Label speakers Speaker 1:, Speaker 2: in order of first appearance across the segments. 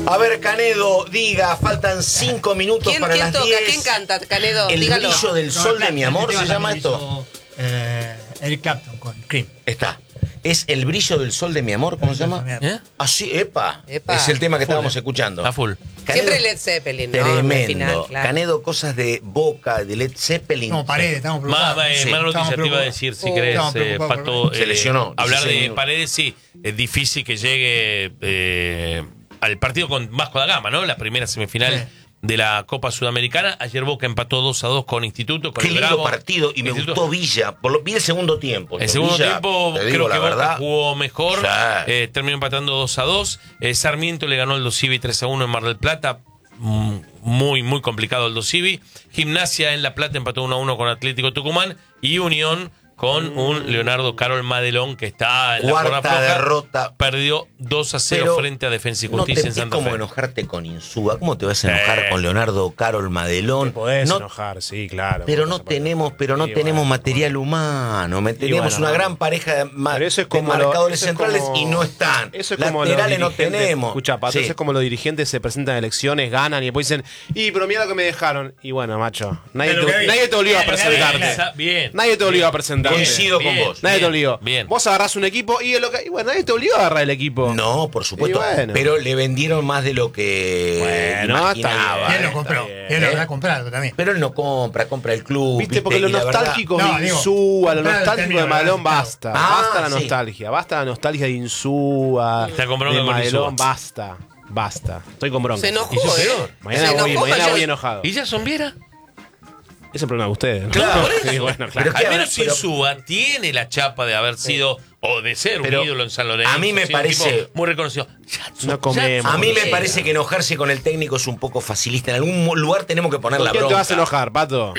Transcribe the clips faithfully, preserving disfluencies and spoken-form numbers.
Speaker 1: A ver, Canedo, diga, faltan cinco minutos
Speaker 2: ¿Quién,
Speaker 1: para
Speaker 2: quién
Speaker 1: las
Speaker 2: toca?
Speaker 1: diez.
Speaker 2: ¿Quién canta, Canedo?
Speaker 1: El
Speaker 2: Dígalo.
Speaker 1: brillo del sol de mi amor,
Speaker 3: Este
Speaker 1: ¿se llama
Speaker 3: tema también
Speaker 1: esto?
Speaker 3: hizo, Eh, Eric Clapton con Cream.
Speaker 1: Está. ¿Es el brillo del sol de mi amor? ¿Cómo se llama?
Speaker 3: ¿Eh?
Speaker 1: Ah, sí, epa.
Speaker 2: Epa.
Speaker 1: Es el tema que estábamos escuchando.
Speaker 4: A full.
Speaker 1: Canedo,
Speaker 2: Siempre Led Zeppelin, ¿no?
Speaker 1: Tremendo.
Speaker 2: Al final, claro.
Speaker 1: Canedo, cosas de Boca, de Led Zeppelin.
Speaker 3: No, Paredes, estamos
Speaker 4: Más,
Speaker 3: preocupados.
Speaker 4: eh,
Speaker 1: Sí.
Speaker 4: más noticia
Speaker 3: Estamos
Speaker 4: te iba a
Speaker 3: preocupados.
Speaker 4: decir, si
Speaker 2: Oh.
Speaker 4: querés,
Speaker 3: Estamos
Speaker 4: eh,
Speaker 3: preocupados
Speaker 4: Pato.
Speaker 3: por-
Speaker 1: Se lesionó,
Speaker 4: Hablar
Speaker 1: dieciséis
Speaker 4: de
Speaker 1: minutos.
Speaker 4: Paredes, sí. Es difícil que llegue eh, al partido con Vasco da Gama, ¿no? La primera semifinal
Speaker 3: Sí.
Speaker 4: de la Copa Sudamericana. Ayer Boca empató dos a dos con Instituto, con
Speaker 1: Qué
Speaker 4: el
Speaker 1: lindo
Speaker 4: Bravo.
Speaker 1: partido y me
Speaker 4: Instituto-
Speaker 1: gustó Villa. Por lo, vi el segundo tiempo.
Speaker 4: El segundo
Speaker 1: Villa,
Speaker 4: tiempo
Speaker 1: te
Speaker 4: creo
Speaker 1: digo
Speaker 4: que
Speaker 1: la
Speaker 4: Boca
Speaker 1: verdad.
Speaker 4: jugó mejor.
Speaker 1: Sí.
Speaker 4: Eh, terminó empatando dos a dos. Eh, Sarmiento le ganó al Dosivi tres a uno en Mar del Plata. Mm, Muy, muy complicado el Dosivi. Gimnasia en La Plata empató uno a uno con Atlético Tucumán. Y Unión con un Leonardo Carol Madelón que está en
Speaker 1: Cuarta
Speaker 4: la zona floja.
Speaker 1: derrota.
Speaker 4: Perdió dos a cero
Speaker 1: Pero
Speaker 4: frente a Defensa y
Speaker 1: No
Speaker 4: Justicia
Speaker 1: te,
Speaker 4: en
Speaker 1: es
Speaker 4: Santa
Speaker 1: como
Speaker 4: Fe.
Speaker 1: enojarte con Insúa. ¿Cómo te vas a enojar
Speaker 4: Eh.
Speaker 1: con Leonardo Carol Madelón?
Speaker 5: Te podés
Speaker 1: No,
Speaker 5: enojar, sí, claro.
Speaker 1: pero
Speaker 5: por
Speaker 1: no
Speaker 5: esa parte.
Speaker 1: tenemos, pero no
Speaker 5: Sí,
Speaker 1: tenemos
Speaker 5: bueno,
Speaker 1: material humano. Me- Tenemos
Speaker 5: bueno,
Speaker 1: una
Speaker 5: bueno.
Speaker 1: gran pareja de, ma-
Speaker 5: Pero eso es
Speaker 1: de
Speaker 5: como lo-
Speaker 1: marcadores
Speaker 5: eso es
Speaker 1: centrales
Speaker 5: como-
Speaker 1: y no están.
Speaker 5: Eso es como
Speaker 1: Laterales
Speaker 5: los
Speaker 1: no
Speaker 5: dirigentes-
Speaker 1: tenemos.
Speaker 5: Escucha, Pato,
Speaker 1: Sí.
Speaker 5: eso es como los dirigentes se presentan a elecciones, ganan y después dicen, y pero mira lo que me dejaron. Y bueno, macho, nadie,
Speaker 3: Pero
Speaker 5: te,
Speaker 3: lo que vi.
Speaker 5: nadie te obligó a
Speaker 3: Bien,
Speaker 5: presentarte.
Speaker 3: bien,
Speaker 4: Esa- Bien.
Speaker 5: Nadie te obligó a presentarte.
Speaker 1: Coincido con
Speaker 4: Bien.
Speaker 1: vos.
Speaker 5: Nadie te
Speaker 4: Bien,
Speaker 5: obligó.
Speaker 4: bien.
Speaker 5: Vos agarrás un equipo y, es lo que, y bueno, nadie te obligó a agarrar el equipo.
Speaker 1: No, por supuesto.
Speaker 5: Y bueno.
Speaker 1: Pero le vendieron más de lo que
Speaker 5: Bueno, está
Speaker 1: imaginaba.
Speaker 3: Y él lo
Speaker 1: ¿eh?
Speaker 3: compró.
Speaker 5: bien.
Speaker 3: Y él lo
Speaker 1: ¿Eh?
Speaker 3: habrá comprado también.
Speaker 1: Pero él no compra, compra el club.
Speaker 5: Viste, porque lo
Speaker 1: Y la verdad-
Speaker 5: nostálgico
Speaker 3: No,
Speaker 5: de
Speaker 3: digo,
Speaker 5: Insúa, lo
Speaker 3: comprar el
Speaker 5: nostálgico
Speaker 3: término
Speaker 5: de Madelón,
Speaker 3: verdad,
Speaker 5: basta.
Speaker 1: Ah,
Speaker 5: basta la
Speaker 1: sí.
Speaker 5: nostalgia. Basta la nostalgia de Insúa.
Speaker 4: Está con
Speaker 5: de
Speaker 4: bronca con
Speaker 5: Madelón,
Speaker 4: Insúa.
Speaker 5: basta. Basta. Estoy con bronca.
Speaker 2: Se enojó,
Speaker 4: Hizo
Speaker 2: ¿eh?
Speaker 4: peor.
Speaker 5: Mañana
Speaker 2: Se
Speaker 5: voy,
Speaker 2: enojó
Speaker 5: mañana
Speaker 2: ayer.
Speaker 5: voy enojado.
Speaker 4: ¿Y Jason Viera?
Speaker 5: Es el problema de ustedes.
Speaker 1: Claro, por
Speaker 5: Sí,
Speaker 1: eso.
Speaker 5: bueno, claro.
Speaker 1: Pero
Speaker 4: Al
Speaker 1: que-
Speaker 4: menos
Speaker 1: pero-
Speaker 4: Insúa tiene la chapa de haber sido o de ser
Speaker 1: Pero
Speaker 4: un ídolo en San Lorenzo.
Speaker 1: a mí me
Speaker 4: sí, un
Speaker 1: parece-
Speaker 4: tipo muy reconocido. Jackson,
Speaker 5: No comemos.
Speaker 4: Jackson
Speaker 1: A mí me
Speaker 4: Viera.
Speaker 1: parece que enojarse con el técnico es un poco facilista. En algún lugar tenemos que poner
Speaker 5: ¿Con
Speaker 1: la
Speaker 5: quién
Speaker 1: bronca.
Speaker 5: te vas a enojar, Pato?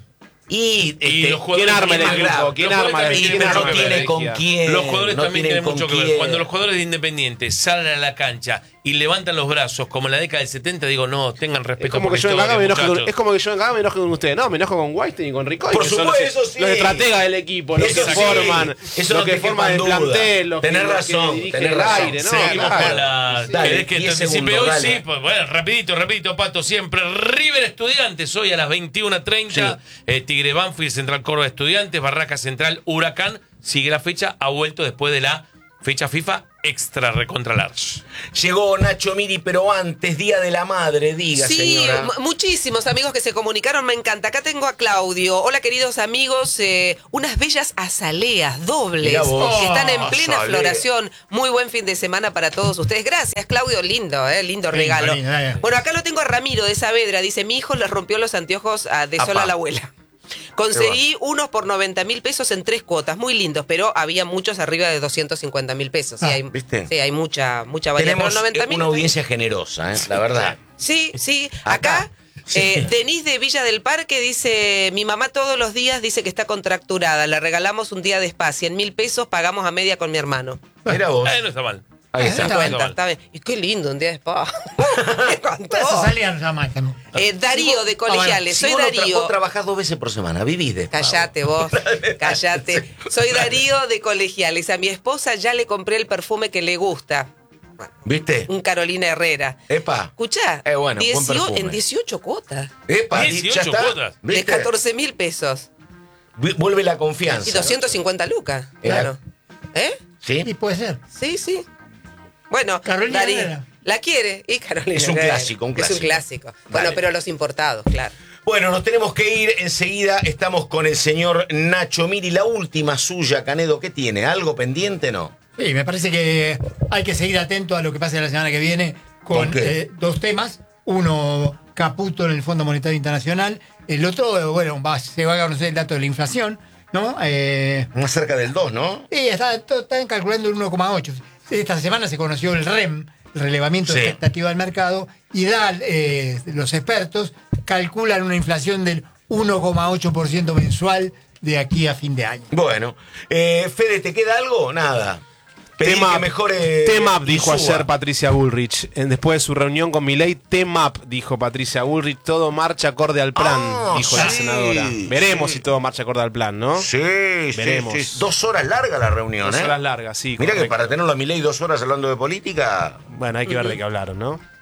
Speaker 1: Y,
Speaker 4: Y
Speaker 1: este,
Speaker 4: los jugadores
Speaker 5: ¿Quién arma el
Speaker 4: tienen
Speaker 5: equipo?
Speaker 4: más grave.
Speaker 5: ¿Quién
Speaker 4: Los
Speaker 5: arma
Speaker 4: jugadores
Speaker 5: el
Speaker 1: y
Speaker 4: también
Speaker 5: equipo?
Speaker 4: tienen
Speaker 1: no
Speaker 4: mucho que ver.
Speaker 1: tiene con
Speaker 5: estrategia.
Speaker 1: quién.
Speaker 4: Los jugadores
Speaker 1: no
Speaker 4: también tienen
Speaker 1: con
Speaker 4: mucho que ver.
Speaker 1: quién.
Speaker 4: Cuando los jugadores de Independiente salen a la cancha y levantan los brazos como en la década del setenta, digo, no, tengan respeto
Speaker 5: Es como,
Speaker 4: por
Speaker 5: que
Speaker 4: la
Speaker 5: yo en Gaga me
Speaker 4: historia,
Speaker 5: enoje con,
Speaker 4: muchachos.
Speaker 5: es como que yo en Gaga me enoje con ustedes. No, me enojo con Weinstein y con Ricoy.
Speaker 1: Por
Speaker 5: que son
Speaker 1: supuesto,
Speaker 5: los,
Speaker 1: sí.
Speaker 5: los estrategas del equipo, los
Speaker 1: Eso
Speaker 5: que
Speaker 1: sí.
Speaker 5: forman,
Speaker 1: Eso
Speaker 5: los
Speaker 1: no
Speaker 5: que
Speaker 1: te
Speaker 5: forman el
Speaker 1: quepa duda.
Speaker 5: plantel, los
Speaker 1: Tenés
Speaker 5: que, los
Speaker 1: razón,
Speaker 5: que dirigen
Speaker 1: tenés
Speaker 5: el
Speaker 1: razón.
Speaker 5: aire, ¿no?
Speaker 4: Seguimos
Speaker 5: Claro.
Speaker 4: con la...
Speaker 1: Dale,
Speaker 4: ¿Querés que te
Speaker 1: diez
Speaker 4: anticipe
Speaker 1: segundos,
Speaker 4: hoy?
Speaker 1: dale.
Speaker 4: Sí, pues bueno, rapidito, rapidito, Pato, siempre. River Estudiantes, hoy a las veintiuna treinta. Eh, Tigre Banfield, Central Córdoba Estudiantes, Barraca Central, Huracán. Sigue la fecha, ha vuelto después de la fecha FIFA extra recontra large.
Speaker 1: Llegó Nacho Miri, pero antes, Día de la Madre, diga,
Speaker 2: Sí,
Speaker 1: señora.
Speaker 2: mu- muchísimos amigos que se comunicaron, me encanta. Acá tengo a Claudio. Hola, queridos amigos. eh, unas bellas azaleas dobles
Speaker 1: Mirá vos.
Speaker 2: que están en
Speaker 1: Oh,
Speaker 2: plena
Speaker 1: azalea.
Speaker 2: floración. Muy buen fin de semana para todos ustedes. Gracias, Claudio. Lindo, eh, lindo
Speaker 3: Lindo,
Speaker 2: regalo.
Speaker 3: lindo, eh.
Speaker 2: Bueno, acá lo tengo a Ramiro de Saavedra. Dice, mi hijo le rompió los anteojos a- de sol
Speaker 1: Apá.
Speaker 2: a la abuela. Conseguí unos por noventa mil pesos en tres cuotas, muy lindos, pero había muchos arriba de doscientos cincuenta mil pesos. Sí,
Speaker 3: Ah,
Speaker 2: hay,
Speaker 1: ¿viste?
Speaker 2: sí, hay mucha, mucha variedad.
Speaker 1: Tenemos
Speaker 2: Pero noventa mil
Speaker 1: una audiencia generosa, ¿eh? La verdad.
Speaker 2: Sí, sí.
Speaker 1: Acá.
Speaker 2: Acá, eh, Denise de Villa del Parque dice, mi mamá todos los días dice que está contracturada. Le regalamos un día de spa, cien mil pesos, pagamos a media con mi hermano.
Speaker 1: Mira vos.
Speaker 4: Eh, no está mal.
Speaker 1: Ahí
Speaker 3: Ah,
Speaker 1: está.
Speaker 3: está
Speaker 2: Cuenta,
Speaker 4: bien.
Speaker 2: está bien. Y qué lindo un día de spa. Me encantó.
Speaker 3: Eso salía nada más también.
Speaker 2: Eh, Darío de Colegiales,
Speaker 1: Si
Speaker 2: soy
Speaker 1: vos no tra-
Speaker 2: Darío.
Speaker 1: vos trabajás dos veces por semana, vivís de pago.
Speaker 2: Callate vos, callate. Soy Darío de Colegiales. A mi esposa ya le compré el perfume que le gusta.
Speaker 1: ¿Viste?
Speaker 2: Un Carolina Herrera.
Speaker 1: Epa.
Speaker 2: Escuchá,
Speaker 1: Eh, bueno, buen
Speaker 2: diecio-
Speaker 1: perfume.
Speaker 2: en dieciocho cuotas.
Speaker 1: Epa,
Speaker 4: dieciocho
Speaker 1: ya está.
Speaker 4: cuotas.
Speaker 2: De
Speaker 1: ¿Viste?
Speaker 2: catorce mil pesos.
Speaker 1: Vi- Vuelve la confianza.
Speaker 2: Y doscientos cincuenta lucas.
Speaker 1: Era-
Speaker 2: Claro. ¿Eh?
Speaker 1: ¿Sí?
Speaker 3: Y puede ser.
Speaker 2: Sí, sí. Bueno,
Speaker 3: Carolina
Speaker 2: Darío,
Speaker 3: Herrera.
Speaker 2: ¿la quiere? Y Carolina
Speaker 1: Es un
Speaker 2: Herrera.
Speaker 1: clásico, un
Speaker 2: Es
Speaker 1: clásico.
Speaker 2: un clásico. Bueno,
Speaker 1: Dale.
Speaker 2: pero los importados, claro.
Speaker 1: Bueno, nos tenemos que ir enseguida. Estamos con el señor Nacho Miri. La última suya, Canedo, ¿qué tiene? ¿Algo pendiente? No.
Speaker 3: Sí, me parece que hay que seguir atento a lo que pase la semana que viene
Speaker 1: ¿Con
Speaker 3: con
Speaker 1: qué?
Speaker 3: eh, dos temas. Uno, Caputo en el Fondo Monetario Internacional. El otro, eh, bueno, va, se va a conocer el dato de la inflación, ¿no? Eh,
Speaker 1: Más cerca del dos, ¿no?
Speaker 3: y está, to- están calculando el uno coma ocho. Esta semana se conoció el R E M, el relevamiento
Speaker 1: Sí.
Speaker 3: de expectativa del mercado, y da, eh, los expertos calculan una inflación del uno coma ocho por ciento mensual de aquí a fin de año.
Speaker 1: Bueno. Eh, Fede, ¿te queda algo? Nada. Pedir
Speaker 5: Temap,
Speaker 1: que mejore.
Speaker 5: Temap, dijo
Speaker 1: Insúa.
Speaker 5: ayer Patricia Bullrich. En- Después de su reunión con Milei, Temap, dijo Patricia Bullrich. Todo marcha acorde al plan,
Speaker 1: Ah,
Speaker 5: dijo la
Speaker 1: sí,
Speaker 5: senadora. Veremos
Speaker 1: sí.
Speaker 5: si todo marcha acorde al plan, ¿no?
Speaker 1: Sí,
Speaker 5: Veremos.
Speaker 1: sí, sí. Dos horas larga la reunión,
Speaker 5: Dos
Speaker 1: ¿eh?
Speaker 5: horas largas, sí.
Speaker 1: Mira que
Speaker 5: correcto.
Speaker 1: para tenerlo a Milei dos horas hablando de política.
Speaker 5: Bueno, hay que ver de qué hablaron, ¿no?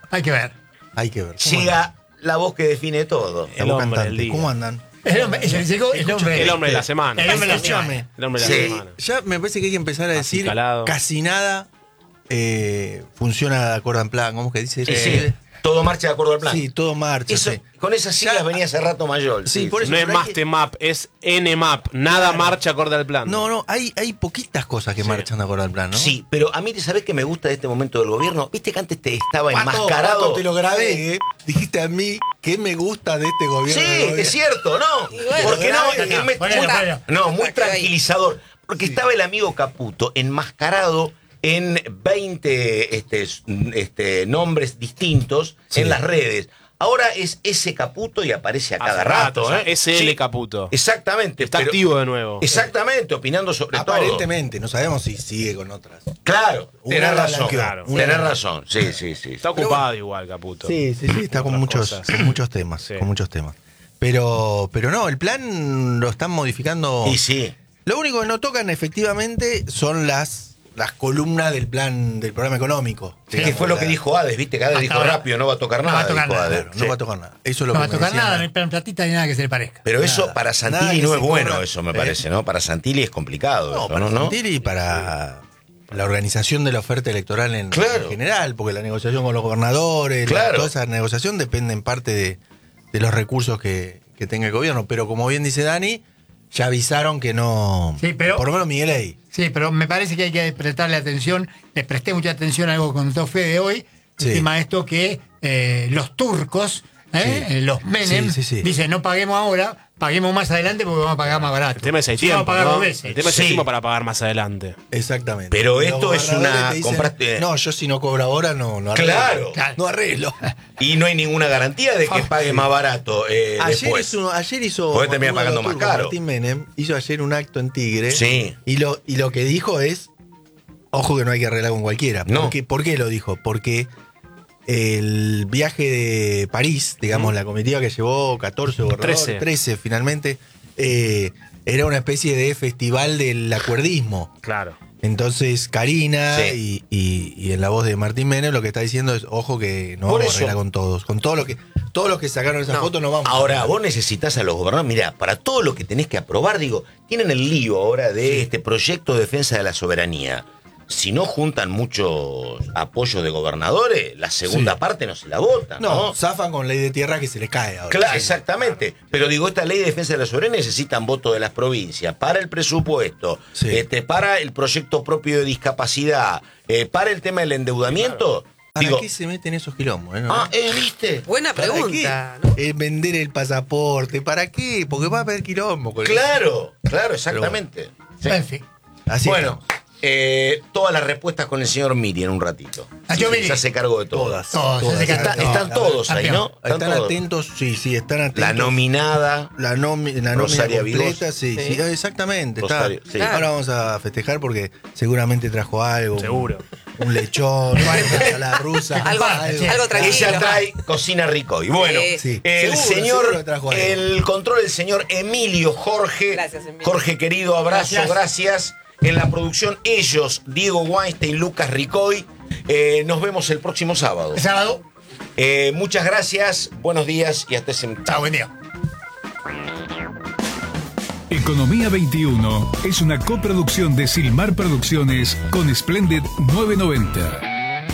Speaker 3: Hay que ver.
Speaker 6: Hay que ver. ¿Cómo
Speaker 1: Llega la voz que define todo.
Speaker 6: andan?
Speaker 5: El
Speaker 6: La voz
Speaker 5: hombre
Speaker 6: cantante.
Speaker 5: del día.
Speaker 6: ¿Cómo andan?
Speaker 3: El hombre, el, llegó el hombre,
Speaker 5: El hombre de la semana.
Speaker 3: El hombre de la
Speaker 6: Escuchame.
Speaker 3: semana.
Speaker 5: El hombre de la
Speaker 1: Sí.
Speaker 5: semana.
Speaker 6: Ya me parece que hay que empezar a decir
Speaker 5: Acicalado.
Speaker 6: casi nada eh, funciona de acuerdo en plan. ¿Cómo es que dice eso?
Speaker 1: Y sí, todo marcha de acuerdo al plan.
Speaker 6: Sí, todo marcha.
Speaker 1: Eso,
Speaker 6: sí.
Speaker 1: con esas siglas
Speaker 6: Ya-
Speaker 1: venía hace rato Mayol.
Speaker 6: Sí, por eso.
Speaker 5: No es
Speaker 6: pero hay
Speaker 5: más
Speaker 6: que-
Speaker 5: T-Map, es N-Map. Nada marcha acorde al plan.
Speaker 6: No, no, hay, hay poquitas cosas que
Speaker 5: Sí.
Speaker 6: marchan de acuerdo al plan, ¿no?
Speaker 1: Sí, pero a mí, ¿sabés qué me gusta de este momento del gobierno? Viste que antes te estaba
Speaker 6: Pato,
Speaker 1: enmascarado.
Speaker 6: Pato, te lo grabé, ¿eh? Dijiste a mí qué me gusta de este gobierno.
Speaker 1: Sí,
Speaker 6: del gobierno.
Speaker 1: es cierto, ¿no?
Speaker 2: Y bueno,
Speaker 1: Porque no,
Speaker 2: bueno,
Speaker 1: es- es-
Speaker 3: bueno,
Speaker 1: muy-
Speaker 3: bueno.
Speaker 1: no, muy
Speaker 2: Está ahí.
Speaker 1: tranquilizador. Porque estaba el amigo Caputo enmascarado en veinte este, s- este, nombres distintos
Speaker 6: Sí.
Speaker 1: en las redes. Ahora es ese Caputo y aparece a
Speaker 5: Hace
Speaker 1: cada
Speaker 5: rato
Speaker 1: rato.
Speaker 5: ya,
Speaker 1: ¿eh?
Speaker 5: S L Caputo.
Speaker 1: Exactamente.
Speaker 5: Está
Speaker 1: pero-
Speaker 5: activo de nuevo.
Speaker 1: Exactamente, opinando sobre todo.
Speaker 6: Aparentemente, no sabemos si sigue con otras.
Speaker 1: Claro,
Speaker 6: Una
Speaker 1: tenés
Speaker 6: la
Speaker 1: razón.
Speaker 6: blanqueó,
Speaker 1: Claro,
Speaker 6: una
Speaker 1: tenés
Speaker 6: la-
Speaker 1: razón. Sí, sí, sí.
Speaker 5: Está ocupado igual, Caputo.
Speaker 6: Sí, sí, sí, está con
Speaker 5: Otras
Speaker 6: muchos,
Speaker 5: cosas.
Speaker 6: con muchos temas,
Speaker 5: Sí.
Speaker 6: con muchos temas. Pero, pero no, el plan lo están modificando.
Speaker 1: Y sí.
Speaker 6: Lo único que no tocan efectivamente son las, las columnas del plan, del programa económico.
Speaker 1: Que
Speaker 6: digamos,
Speaker 1: fue lo
Speaker 6: la-
Speaker 1: que dijo Hades, viste que Hades
Speaker 3: Hasta
Speaker 1: dijo
Speaker 3: ahora
Speaker 1: rápido, no va a tocar
Speaker 3: no va
Speaker 1: nada.
Speaker 3: a tocar
Speaker 1: dijo
Speaker 3: nada,
Speaker 1: Hades.
Speaker 6: Claro, no
Speaker 1: Sí.
Speaker 6: va a tocar nada. Eso es lo
Speaker 3: No
Speaker 6: que
Speaker 3: va a
Speaker 6: me
Speaker 3: tocar
Speaker 6: decían.
Speaker 3: nada, no hay plan platita ni nada que se le parezca.
Speaker 1: Pero eso
Speaker 6: Nada.
Speaker 1: para
Speaker 6: Nada
Speaker 1: Santilli
Speaker 6: que
Speaker 1: no
Speaker 6: se
Speaker 1: es bueno,
Speaker 6: cobra.
Speaker 1: eso me
Speaker 6: ¿Eh?
Speaker 1: parece, ¿no? Para Santilli es complicado.
Speaker 6: No,
Speaker 1: eso,
Speaker 6: para
Speaker 1: ¿no? ¿no?
Speaker 6: Santilli y para la organización de la oferta electoral en,
Speaker 1: Claro.
Speaker 6: en general, porque la negociación con los gobernadores,
Speaker 1: Claro.
Speaker 6: la- toda esa negociación depende en parte de, de los recursos que, que tenga el gobierno. Pero como bien dice Dani, ya avisaron que no.
Speaker 3: Sí, pero-
Speaker 6: por lo menos Miguel ahí.
Speaker 3: Sí, pero me parece que hay que prestarle atención. Le presté mucha atención a algo que contó Fede hoy.
Speaker 6: Sí.
Speaker 3: El tema de esto que eh, los turcos, eh,
Speaker 6: Sí.
Speaker 3: eh, los Menem,
Speaker 6: Sí, sí, sí.
Speaker 3: dicen no paguemos ahora, paguemos más adelante porque vamos a pagar más barato.
Speaker 5: El tema es el
Speaker 3: Si vamos
Speaker 5: tiempo,
Speaker 3: a pagar
Speaker 5: ¿no?
Speaker 3: dos veces.
Speaker 5: El tema es
Speaker 1: Sí.
Speaker 5: el tiempo para pagar más adelante.
Speaker 6: Exactamente.
Speaker 1: Pero
Speaker 6: Los
Speaker 1: esto es
Speaker 6: gobernadores
Speaker 1: una-
Speaker 6: te dicen,
Speaker 1: compraste-
Speaker 6: No, yo si no cobro ahora no, no arreglo.
Speaker 1: Claro.
Speaker 3: Claro.
Speaker 6: No arreglo.
Speaker 1: Y no hay ninguna garantía de que
Speaker 3: Ah,
Speaker 1: pague
Speaker 3: sí.
Speaker 1: más barato eh,
Speaker 6: Ayer
Speaker 1: después.
Speaker 6: hizo, ayer hizo
Speaker 1: Podés terminar
Speaker 6: uno de
Speaker 1: pagando
Speaker 6: los
Speaker 1: más
Speaker 6: turcos,
Speaker 1: caro.
Speaker 6: Martín Menem hizo ayer un acto en Tigre.
Speaker 1: Sí.
Speaker 6: Y lo, y lo que dijo es, ojo que no hay que arreglar con cualquiera.
Speaker 1: No.
Speaker 6: ¿Por qué, ¿Por qué lo dijo? Porque el viaje de París, digamos, la comitiva que llevó catorce gobernadores,
Speaker 5: trece.
Speaker 6: trece finalmente, eh, era una especie de festival del acuerdismo.
Speaker 5: Claro.
Speaker 6: Entonces Karina
Speaker 1: Sí.
Speaker 6: y, y- y en la voz de Martín Menem lo que está diciendo es, ojo que no
Speaker 1: Por
Speaker 6: vamos a
Speaker 1: eso.
Speaker 6: arreglar con todos. Con todo lo que, todos los que sacaron esa
Speaker 2: No.
Speaker 6: foto no vamos a
Speaker 1: Ahora,
Speaker 6: arreglar.
Speaker 1: vos necesitas a los gobernadores, mira, para todo lo que tenés que aprobar, digo, tienen el lío ahora de este proyecto de defensa de la soberanía. Si no juntan muchos apoyos de gobernadores, la segunda
Speaker 6: Sí.
Speaker 1: parte no se la votan, ¿no?
Speaker 6: No, zafan con ley de tierra que se les cae ahora.
Speaker 1: Claro,
Speaker 6: Sí.
Speaker 1: exactamente. Pero digo, esta ley de defensa de la soberanía necesitan votos de las provincias para el presupuesto,
Speaker 6: Sí.
Speaker 1: este, para el proyecto propio de discapacidad, eh, para el tema del endeudamiento.
Speaker 6: ¿Para
Speaker 1: Digo,
Speaker 6: qué se meten esos quilombos? eh, no?
Speaker 1: ah, eh, ¿viste?
Speaker 2: Buena
Speaker 6: ¿Para
Speaker 2: pregunta,
Speaker 6: qué?
Speaker 2: ¿no?
Speaker 6: Eh, vender el pasaporte, ¿para qué? Porque va a haber quilombo. con eso.
Speaker 1: Claro, claro, exactamente. Sí.
Speaker 3: En fin.
Speaker 6: Así
Speaker 1: Bueno,
Speaker 6: estamos.
Speaker 1: eh, todas las respuestas con el señor Miri en un ratito.
Speaker 3: Nacho Miri.
Speaker 1: Se hace cargo de todo.
Speaker 6: Todas.
Speaker 3: Todos,
Speaker 6: todas.
Speaker 3: se hace
Speaker 1: Está-
Speaker 3: cargo.
Speaker 1: están
Speaker 3: No,
Speaker 1: todos ahí, ¿no?
Speaker 6: Están,
Speaker 1: todos.
Speaker 6: atentos, sí, sí, están atentos.
Speaker 1: La nominada.
Speaker 6: La, nomi- la nómina
Speaker 1: Rosaria
Speaker 6: completa,
Speaker 1: Vigos.
Speaker 6: sí, sí,
Speaker 2: Sí.
Speaker 6: exactamente. está.
Speaker 1: Rosario, sí.
Speaker 6: Ahora vamos a festejar porque seguramente trajo algo. un-
Speaker 5: Seguro.
Speaker 6: Un, lechón, una ensalada rusa.
Speaker 2: Algo- algo tranquilo.
Speaker 1: Ella trae cocina rico. Y bueno,
Speaker 2: Sí.
Speaker 6: Sí.
Speaker 1: el
Speaker 6: Seguro,
Speaker 1: señor,
Speaker 6: seguro trajo algo.
Speaker 1: el control del señor Emilio Jorge.
Speaker 2: Gracias, Emilio.
Speaker 1: Jorge, querido, abrazo, gracias.
Speaker 3: Gracias.
Speaker 1: En la producción, ellos, Diego Weinstein, Lucas Ricoy. Eh, nos vemos el próximo sábado.
Speaker 3: El sábado.
Speaker 1: Eh, muchas gracias, buenos días y hasta ese.
Speaker 3: Chao, buen día.
Speaker 7: Economía veintiuno es una coproducción de Silmar Producciones con Splendid novecientos noventa.